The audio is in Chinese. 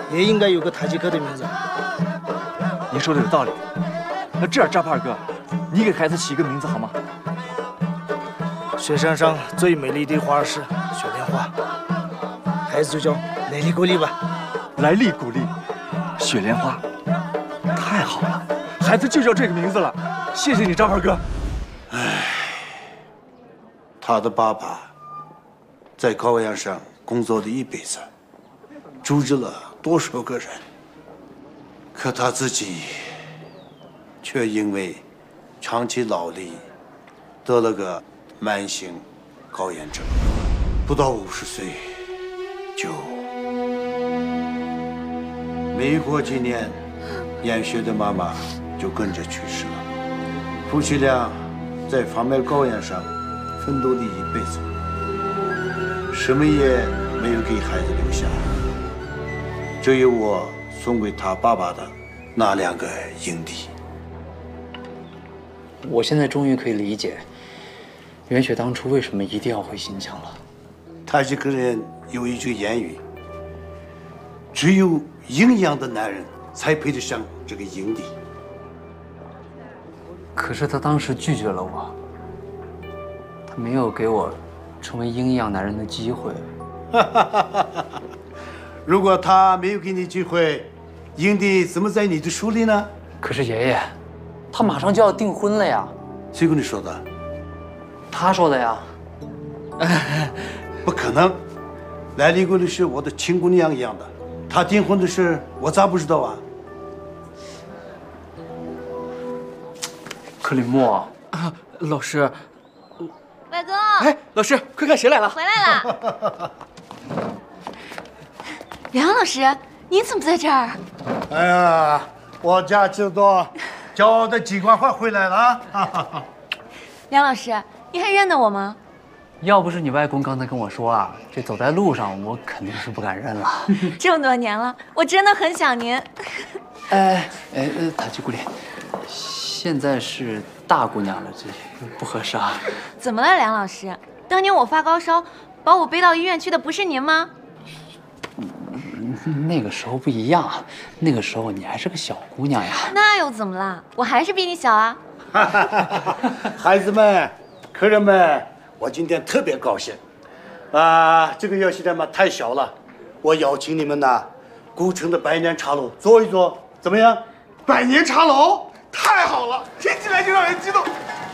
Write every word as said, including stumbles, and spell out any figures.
也应该有个太极科的名字。 您说的有道理。那这样，张胖哥，你给孩子起一个名字好吗？ 雪山上最美丽的花是雪莲花，孩子就叫来历古丽吧。 来历古丽，雪莲花，太好了，孩子就叫这个名字了。谢谢你，张胖哥。 唉，他的爸爸在高原上工作了一辈子，组织了多少个人，可他自己却因为长期劳力得了个慢性高炎症，不到五十岁就没过几年，严雪的妈妈就跟着去世了。夫妻俩在方面高原上奋斗了一辈子，什么也没有给孩子留下，只有我送给他爸爸的那两个硬币。 我现在终于可以理解袁雪当初为什么一定要回新疆了。 太极科人有一句谚语：只有营养的男人才配得上这个营地。 可是他当时拒绝了我，他没有给我成为鹰一样男人的机会。 如果他没有给你机会，营地怎么在你的手里呢？ 可是爷爷，他马上就要订婚了呀。 谁跟你说的？ 他说的呀。 不可能，来历古丽是我的亲姑娘一样的，她订婚的事我咋不知道啊？ 克里木啊， 老师， 外公， 哎，老师，快看谁来了！ 回来了。梁老师，您怎么在这儿？ 哎呀，我家知道骄傲的机关花回来了。 梁老师，你还认得我吗？ 要不是你外公刚才跟我说啊，这走在路上我肯定是不敢认了。 这么多年了，我真的很想您。 哎哎呃，塔吉古里，现在是大姑娘了，这不合适啊。 怎么了，梁老师？当年我发高烧，把我背到医院去的不是您吗？ 那个时候不一样，那个时候你还是个小姑娘呀。 那又怎么啦？我还是比你小啊。 孩子们、客人们，我今天特别高兴。啊，这个游戏店嘛太小了，我邀请你们呢，古城的百年茶楼坐一坐，怎么样？ 百年茶楼太好了，听起来就让人激动。